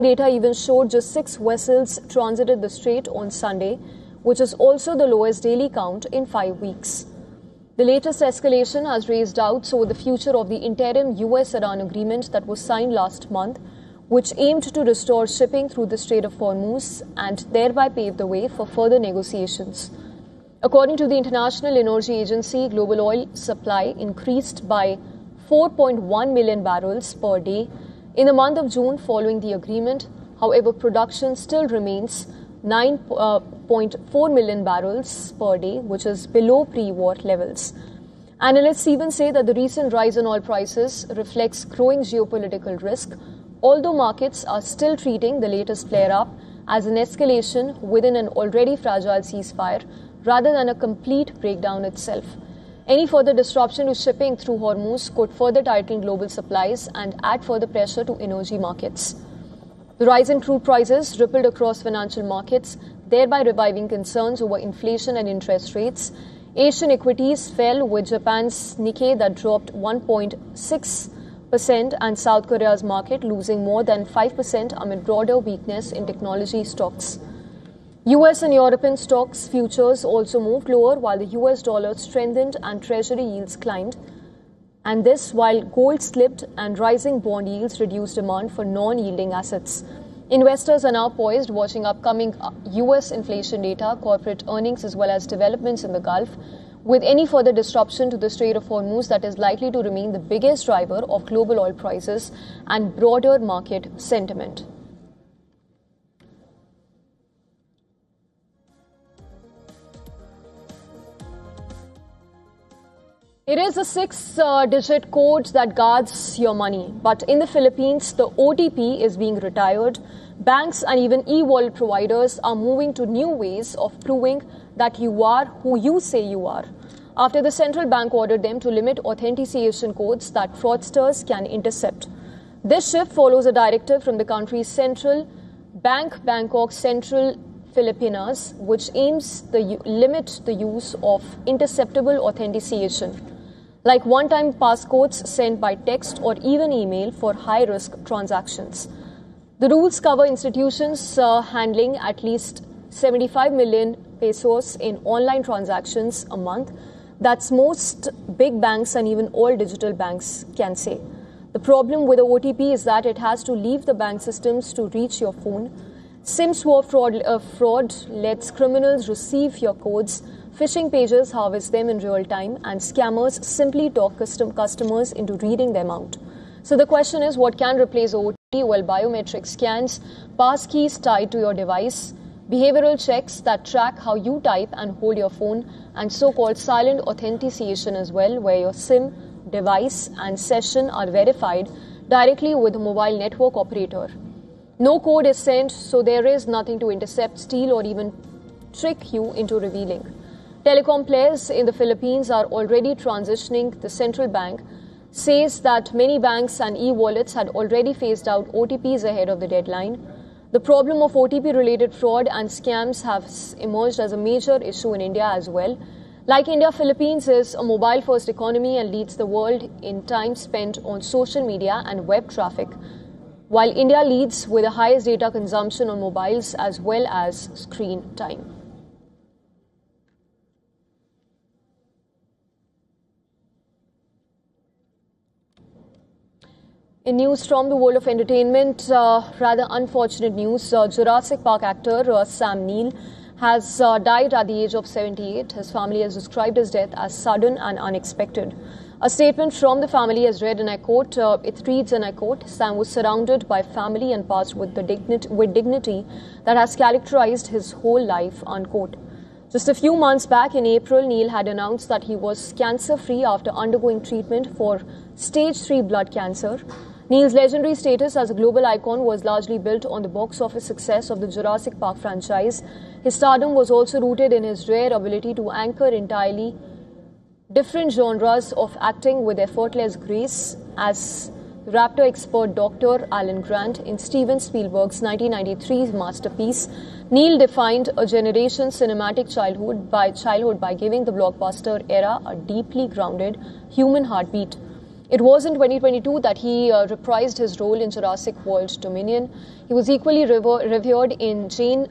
Data even showed just 6 vessels transited the strait on Sunday, which is also the lowest daily count in 5 weeks. The latest escalation has raised doubts over the future of the interim US-Iran agreement that was signed last month, which aimed to restore shipping through the Strait of Hormuz and thereby pave the way for further negotiations. According to the International Energy Agency, global oil supply increased by 4.1 million barrels per day in the month of June following the agreement. However, production still remains 9.4 million barrels per day, which is below pre-war levels. Analysts even say that the recent rise in oil prices reflects growing geopolitical risk, although markets are still treating the latest flare-up as an escalation within an already fragile ceasefire rather than a complete breakdown itself. Any further disruption to shipping through Hormuz could further tighten global supplies and add further pressure to energy markets. The rise in crude prices rippled across financial markets, thereby reviving concerns over inflation and interest rates. Asian equities fell, with Japan's Nikkei that dropped 1.6% and South Korea's market losing more than 5% amid broader weakness in technology stocks. US and European stocks futures also moved lower while the US dollar strengthened and treasury yields climbed. And this while gold slipped and rising bond yields reduced demand for non-yielding assets. Investors are now poised, watching upcoming US inflation data, corporate earnings as well as developments in the Gulf, with any further disruption to the Strait of Hormuz that is likely to remain the biggest driver of global oil prices and broader market sentiment. It is a 6-digit code that guards your money. But in the Philippines, the OTP is being retired. Banks and even e-wallet providers are moving to new ways of proving that you are who you say you are, after the central bank ordered them to limit authentication codes that fraudsters can intercept. This shift follows a directive from the country's central bank, Bangkok Central Filipinas, which aims to limit the use of interceptable authentication, like one-time passcodes sent by text or even email for high-risk transactions. The rules cover institutions handling at least 75 million pesos in online transactions a month. That's most big banks and even all digital banks can say. The problem with the OTP is that it has to leave the bank systems to reach your phone. SIM swap fraud lets criminals receive your codes. Phishing pages harvest them in real time, and scammers simply talk customers into reading them out. So the question is, what can replace OTP? Well, biometric scans, passkeys tied to your device, behavioral checks that track how you type and hold your phone, and so-called silent authentication as well, where your SIM, device and session are verified directly with the mobile network operator. No code is sent, so there is nothing to intercept, steal or even trick you into revealing. Telecom players in the Philippines are already transitioning. The central bank says that many banks and e-wallets had already phased out OTPs ahead of the deadline. The problem of OTP-related fraud and scams has emerged as a major issue in India as well. Like India, Philippines is a mobile-first economy and leads the world in time spent on social media and web traffic, while India leads with the highest data consumption on mobiles as well as screen time. In news from the world of entertainment, rather unfortunate news. Jurassic Park actor Sam Neill has died at the age of 78. His family has described his death as sudden and unexpected. A statement from the family has read, and I quote, it reads, and I quote, "Sam was surrounded by family and passed with dignity that has characterized his whole life," unquote. Just a few months back in April, Neill had announced that he was cancer-free after undergoing treatment for stage 3 blood cancer. Neill's legendary status as a global icon was largely built on the box office success of the Jurassic Park franchise. His stardom was also rooted in his rare ability to anchor entirely different genres of acting with effortless grace. As raptor expert Dr. Alan Grant in Steven Spielberg's 1993 masterpiece, Neill defined a generation's cinematic childhood by giving the blockbuster era a deeply grounded human heartbeat. It was in 2022 that he reprised his role in Jurassic World Dominion. He was equally revered in Jane